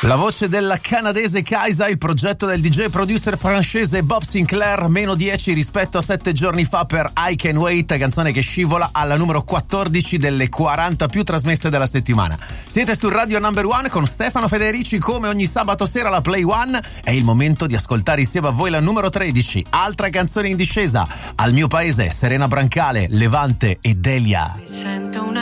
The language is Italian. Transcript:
La voce della canadese Kaisa, il progetto del DJ producer francese Bob Sinclair, meno 10 rispetto a 7 giorni fa per I Can Wait, canzone che scivola alla numero 14 delle 40 più trasmesse della settimana. Siete su Radio Number One con Stefano Federici, come ogni sabato sera alla Play One. È il momento di ascoltare insieme a voi la numero 13, altra canzone in discesa, Al mio paese, Serena Brancale, Levante e Delia.